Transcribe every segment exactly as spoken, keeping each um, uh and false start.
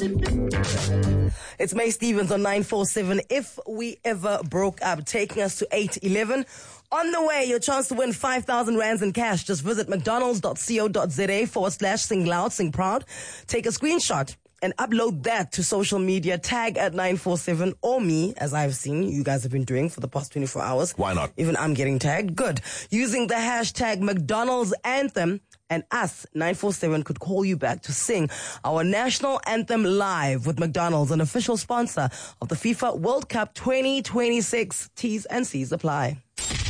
It's May Stevens on nine four seven. If we ever broke up, taking us to eight eleven. On the way, your chance to win five thousand rands in cash. Just visit mcdonalds.co.za forward slash sing loud, sing proud. Take a screenshot and upload that to social media. Tag at nine four seven or me, as I've seen you guys have been doing for the past twenty-four hours. Why not? Even I'm getting tagged. Good. Using the hashtag McDonald's Anthem. And us, nine four seven, could call you back to sing our national anthem live with McDonald's, an official sponsor of the FIFA World Cup twenty twenty-six. T's and C's apply.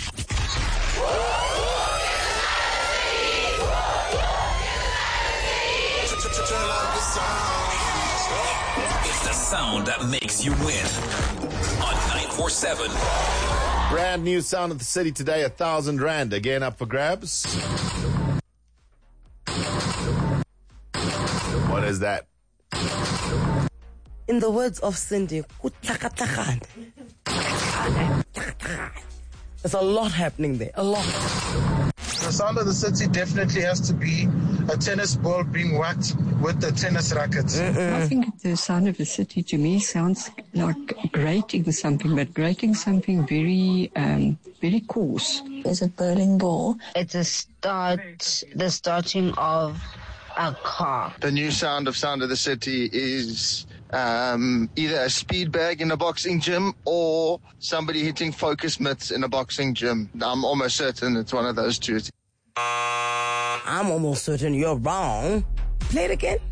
It's the sound that makes you win on nine four seven. Brand new sound of the city today, a thousand rand again up for grabs. What is that? In the words of Cindy, there's a lot happening there, a lot. The sound of the city definitely has to be a tennis ball being whacked with the tennis rackets. I think the sound of the city to me sounds like grating something, but grating something very, um, very coarse. Is a bowling ball. It's a start, the starting of a car. The new sound of Sound of the City is um, either a speed bag in a boxing gym or somebody hitting focus mitts in a boxing gym. I'm almost certain it's one of those two. I'm almost certain you're wrong. Play it again.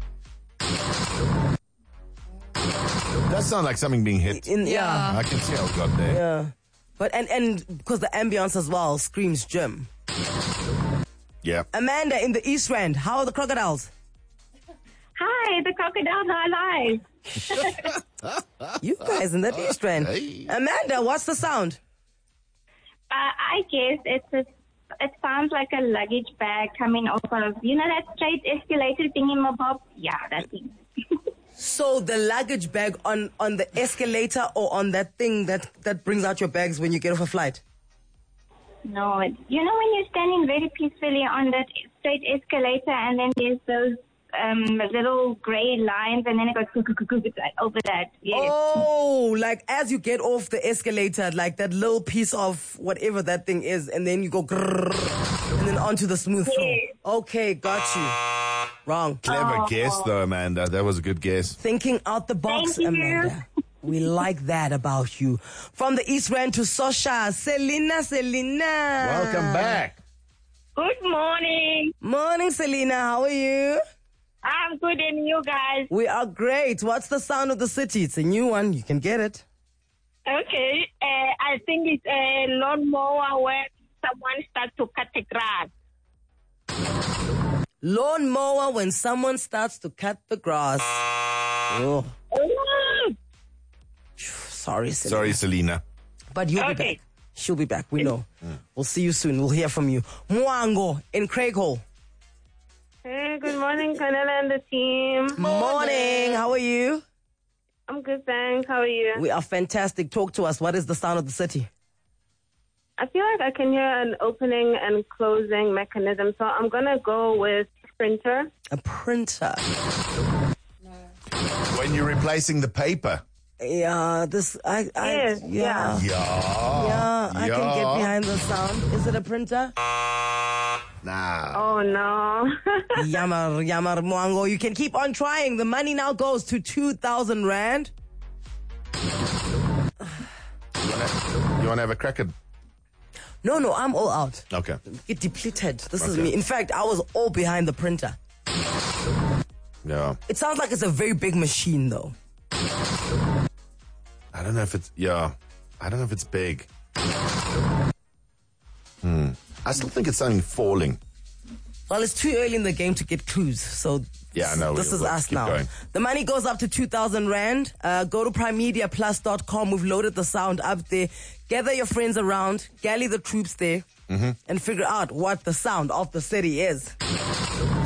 That sounds like something being hit. In, yeah. I can see how it got there. Yeah. But, and, and, because the ambience as well screams gym. Yeah. Amanda in the East Rand, how are the crocodiles? Hi, the crocodiles are alive. You guys in the East Rand. Hey. Amanda, what's the sound? Uh, I guess it's a, it sounds like a luggage bag coming off of, you know, that straight escalator thing in my bob? Yeah, that thing. So the luggage bag on, on the escalator or on that thing that, that brings out your bags when you get off a flight? No, it, you know when you're standing very peacefully on that straight escalator and then there's those um, little grey lines and then it goes over that. Yes. Oh, like as you get off the escalator, like that little piece of whatever that thing is, and then you go grrr, and then onto the smooth floor. Yes. Okay, got you. Wrong. Clever Oh. guess, though, Amanda. That was a good guess. Thinking out the box, Thank you. Amanda. We like that about you. From the East Rand to Sosha, Selena, Selena. Welcome back. Good morning. Morning, Selena. How are you? I'm good, and you guys? We are great. What's the sound of the city? It's a new one. You can get it. Okay, uh, I think it's a lawnmower where someone starts to cut the grass. Lawn mower when someone starts to cut the grass. Oh, Oh, sorry, Selena. Sorry, Selena. But you'll be Okay. back. She'll be back. We know. We'll see you soon. We'll hear from you. Mwango in Craig Hall. hey, good morning, Canela and the team. Morning. How are you? I'm good, thanks. How are you? We are fantastic. Talk to us. What is the sound of the city? I feel like I can hear an opening and closing mechanism, so I'm going to go with printer. A printer. When you're replacing the paper. Yeah, this, I, I, Yes, yeah. Yeah. Yeah, I can get Yeah. behind the sound. Is it a printer? Nah. Oh, no. Yamar, Yamar, Mwango. You can keep on trying. The money now goes to two thousand rand. You want to have a crack at... No, no, I'm all out. Okay. Get depleted. This is Okay. me. In fact, I was all behind the printer. Yeah. It sounds like it's a very big machine, though. I don't know if it's... Yeah. I don't know if it's big. Hmm. I still think it's something falling. Well, it's too early in the game to get clues, so Yeah, I know. this We'll- is we'll us keep now. going. The money goes up to two thousand rand. Uh, go to prime media plus dot com. We've loaded the sound up there. Gather your friends around, galley the troops there, Mm-hmm. and figure out what the sound of the city is.